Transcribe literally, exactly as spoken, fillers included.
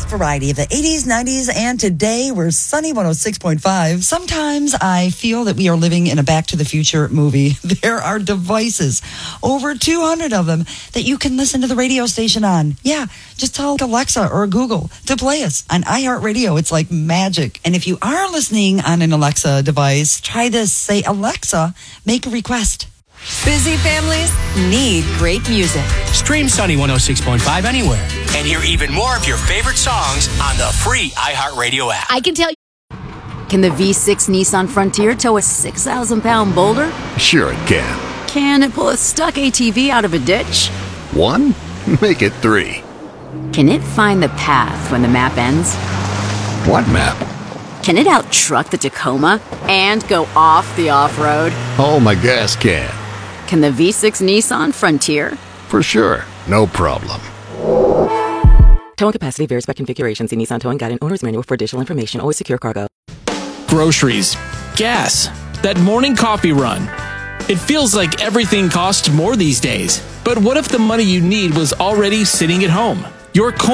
variety of the eighties, nineties, and today we're Sunny one oh six point five. Sometimes I feel that we are living in a Back to the Future movie. There are devices, over two hundred of them, that you can listen to the radio station on. Yeah, just tell Alexa or Google to play us on iHeartRadio. It's like magic. And if you are listening on an Alexa device, try this. Say, Alexa, make a request. Busy families need great music. Stream Sunny one oh six point five anywhere and hear even more of your favorite songs on the free iHeartRadio app. I can tell you. Can the V six Nissan Frontier tow a six thousand pound boulder? Sure it can. Can it pull a stuck A T V out of a ditch? One? Make it three. Can it find the path when the map ends? What map? Can it out-truck the Tacoma and go off the off-road? Oh, my gas can. Can the V six Nissan Frontier? For sure. No problem. Towing capacity varies by configuration. See Nissan Towing Guide and Owner's Manual for additional information. Always secure cargo. Groceries. Gas. That morning coffee run. It feels like everything costs more these days. But what if the money you need was already sitting at home? Your coin